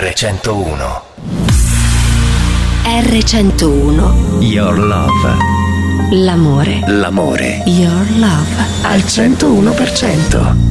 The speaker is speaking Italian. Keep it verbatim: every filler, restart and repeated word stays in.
erre centouno. erre centouno. Your love. L'amore. L'amore. Your love. Al centouno per cento.